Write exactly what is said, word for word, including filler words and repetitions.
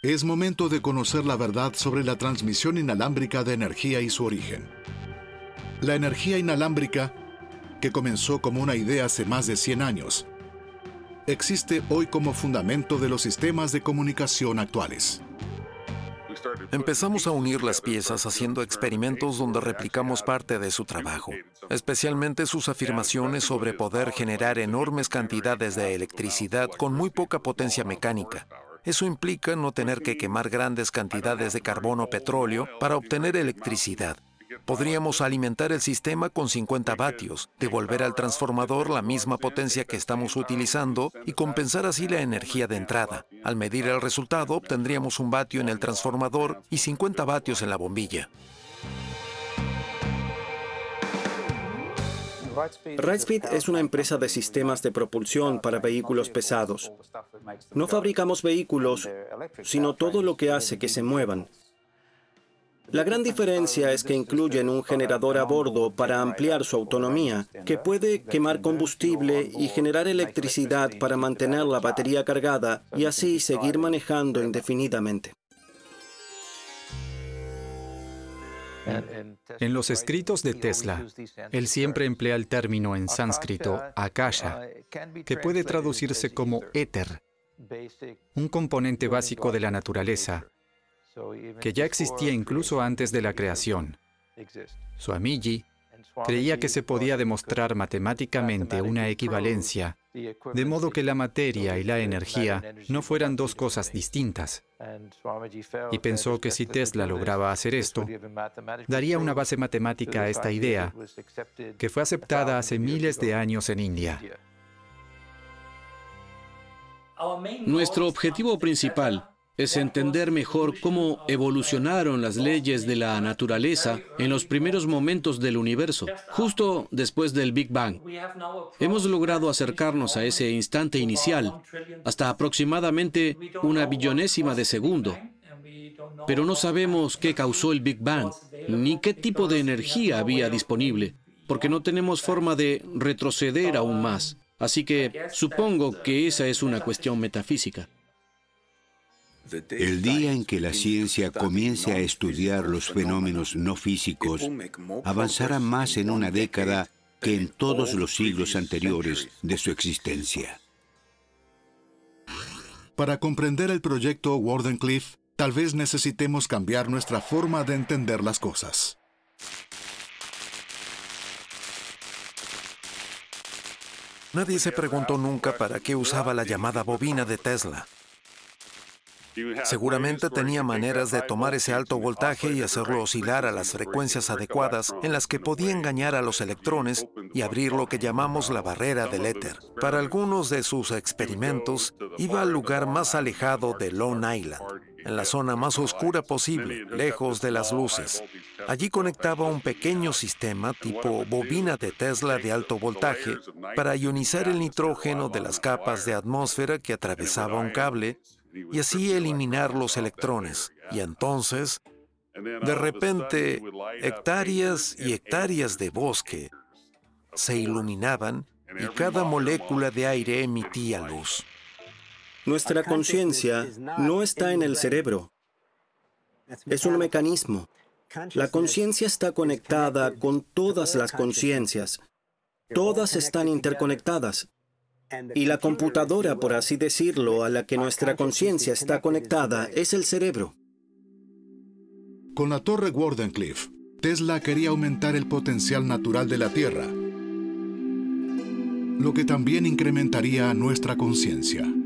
Es momento de conocer la verdad sobre la transmisión inalámbrica de energía y su origen. La energía inalámbrica, que comenzó como una idea hace más de cien años, existe hoy como fundamento de los sistemas de comunicación actuales. Empezamos a unir las piezas haciendo experimentos donde replicamos parte de su trabajo, especialmente sus afirmaciones sobre poder generar enormes cantidades de electricidad con muy poca potencia mecánica. Eso implica no tener que quemar grandes cantidades de carbono o petróleo para obtener electricidad. Podríamos alimentar el sistema con cincuenta vatios, devolver al transformador la misma potencia que estamos utilizando y compensar así la energía de entrada. Al medir el resultado, obtendríamos un vatio en el transformador y cincuenta vatios en la bombilla. Wrightspeed es una empresa de sistemas de propulsión para vehículos pesados. No fabricamos vehículos, sino todo lo que hace que se muevan. La gran diferencia es que incluyen un generador a bordo para ampliar su autonomía, que puede quemar combustible y generar electricidad para mantener la batería cargada y así seguir manejando indefinidamente. En los escritos de Tesla, él siempre emplea el término en sánscrito akasha, que puede traducirse como éter, un componente básico de la naturaleza, que ya existía incluso antes de la creación. Swamiji creía que se podía demostrar matemáticamente una equivalencia, de modo que la materia y la energía no fueran dos cosas distintas. Y pensó que si Tesla lograba hacer esto, daría una base matemática a esta idea, que fue aceptada hace miles de años en India. Nuestro objetivo principal es entender mejor cómo evolucionaron las leyes de la naturaleza en los primeros momentos del universo, justo después del Big Bang. Hemos logrado acercarnos a ese instante inicial, hasta aproximadamente una billonésima de segundo. Pero no sabemos qué causó el Big Bang, ni qué tipo de energía había disponible, porque no tenemos forma de retroceder aún más. Así que supongo que esa es una cuestión metafísica. El día en que la ciencia comience a estudiar los fenómenos no físicos, avanzará más en una década que en todos los siglos anteriores de su existencia. Para comprender el proyecto Wardenclyffe, tal vez necesitemos cambiar nuestra forma de entender las cosas. Nadie se preguntó nunca para qué usaba la llamada bobina de Tesla. Seguramente tenía maneras de tomar ese alto voltaje y hacerlo oscilar a las frecuencias adecuadas en las que podía engañar a los electrones y abrir lo que llamamos la barrera del éter. Para algunos de sus experimentos, iba al lugar más alejado de Long Island, en la zona más oscura posible, lejos de las luces. Allí conectaba un pequeño sistema tipo bobina de Tesla de alto voltaje para ionizar el nitrógeno de las capas de atmósfera que atravesaba un cable y así eliminar los electrones. Y entonces, de repente, hectáreas y hectáreas de bosque se iluminaban y cada molécula de aire emitía luz. Nuestra conciencia no está en el cerebro. Es un mecanismo. La conciencia está conectada con todas las conciencias. Todas están interconectadas. Y la computadora, por así decirlo, a la que nuestra conciencia está conectada, es el cerebro. Con la torre Wardenclyffe, Tesla quería aumentar el potencial natural de la Tierra, lo que también incrementaría nuestra conciencia.